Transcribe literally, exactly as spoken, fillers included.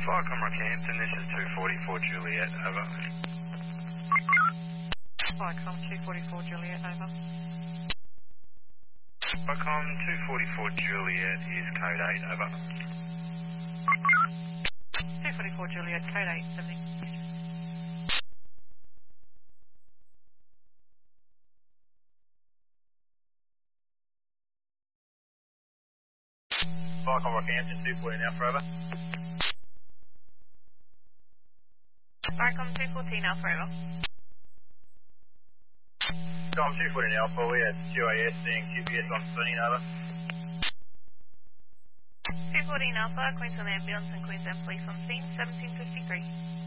Viacom Rockhampton, this is two forty-four Juliet, over. Viacom two forty-four Juliet, over. Viacom two forty-four Juliet is code eight, over. two forty-four Juliet, code eight, seventy. Viacom Rockhampton two forty now, forever. Viacom two fourteen now, forever. Com two forty now, Paul, we had Q A S seeing Q P S on scene, over. two fourteen Alpha, Queensland Ambulance and Queensland Police on scene, seventeen fifty-three.